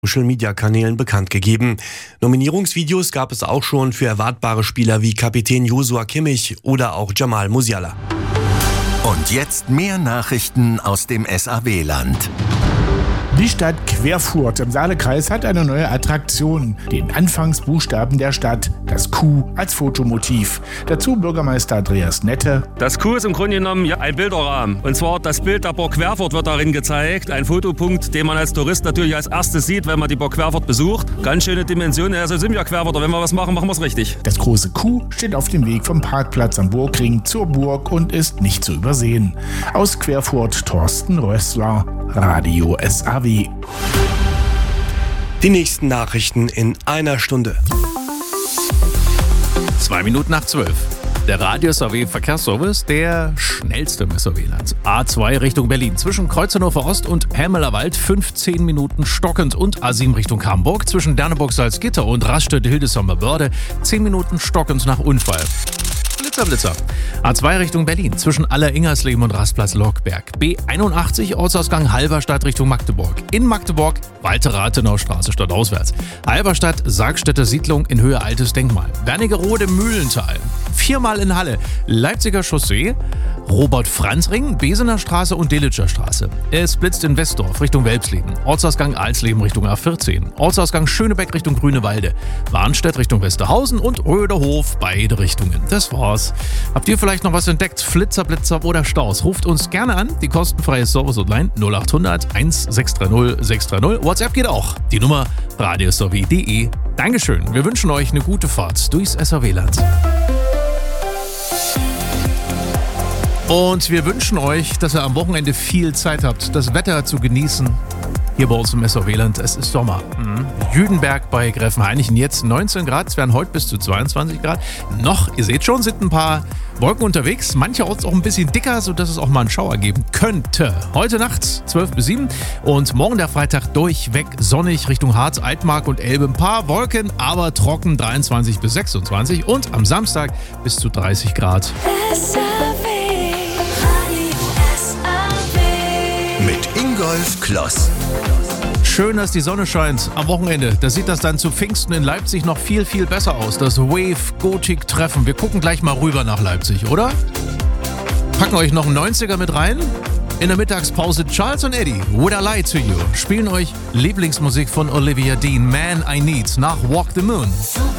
Social-Media-Kanälen bekannt gegeben. Nominierungsvideos gab es auch schon für erwartbare Spieler wie Kapitän Joshua Kimmich oder auch Jamal Musiala. Und jetzt mehr Nachrichten aus dem SAW-Land. Die Stadt Querfurt im Saalekreis hat eine neue Attraktion, den Anfangsbuchstaben der Stadt, das Q als Fotomotiv. Dazu Bürgermeister Andreas Nette. Das Q ist im Grunde genommen ein Bilderrahmen. Und zwar das Bild der Burg Querfurt wird darin gezeigt. Ein Fotopunkt, den man als Tourist natürlich als erstes sieht, wenn man die Burg Querfurt besucht. Ganz schöne Dimension. Also sind wir Querfurter. Wenn wir was machen, machen wir es richtig. Das große Q steht auf dem Weg vom Parkplatz am Burgring zur Burg und ist nicht zu übersehen. Aus Querfurt Thorsten Rössler, Radio SAW. Die nächsten Nachrichten in einer Stunde. 12:02. Der Radio SAW Verkehrsservice, der schnellste im SAW-Land. A2 Richtung Berlin. Zwischen Kreuznachur Ost und Hermelerwald 15 Minuten stockend. Und A7 Richtung Hamburg. Zwischen Derneburg-Salzgitter und Raststätte-Hildesheimer-Börde 10 Minuten stockend nach Unfall. Blitzer. A2 Richtung Berlin, zwischen Aller-Ingersleben und Rastplatz Lockberg. B81 Ortsausgang Halberstadt Richtung Magdeburg. In Magdeburg Walter-Rathenau-Straße stadtauswärts. Halberstadt Sargstädter Siedlung in Höhe Altes Denkmal. Wernigerode Mühlental. 4-mal in Halle. Leipziger Chaussee, Robert-Franz-Ring, Besener Straße und Delitscher Straße. Es blitzt in Westdorf Richtung Welpsleben. Ortsausgang Alsleben Richtung A14. Ortsausgang Schönebeck Richtung Grünewalde. Warnstedt Richtung Westerhausen und Röderhof beide Richtungen. Das war's. Habt ihr vielleicht noch was entdeckt? Flitzer, Blitzer oder Staus? Ruft uns gerne an. Die kostenfreie Service-Hotline 0800 1630 630. WhatsApp geht auch. Die Nummer radiosaw.de. Dankeschön. Wir wünschen euch eine gute Fahrt durchs SAW-Land. Und wir wünschen euch, dass ihr am Wochenende viel Zeit habt, das Wetter zu genießen. Hier bei uns im SAW-Land, es ist Sommer. Jüdenberg bei Gräfenhainichen jetzt 19 Grad, es werden heute bis zu 22 Grad. Noch, ihr seht schon, sind ein paar Wolken unterwegs, mancherorts auch ein bisschen dicker, sodass es auch mal einen Schauer geben könnte. Heute Nacht 12 bis 7 und morgen der Freitag durchweg sonnig Richtung Harz, Altmark und Elbe. Ein paar Wolken, aber trocken 23 bis 26 und am Samstag bis zu 30 Grad. Mit Ingolf Kloss. Schön, dass die Sonne scheint am Wochenende. Da sieht das dann zu Pfingsten in Leipzig noch viel, viel besser aus. Das Wave-Gothic-Treffen. Wir gucken gleich mal rüber nach Leipzig, oder? Packen euch noch einen 90er mit rein. In der Mittagspause Charles und Eddie, Would I Lie to You, spielen euch Lieblingsmusik von Olivia Dean, Man I Need, nach Walk the Moon.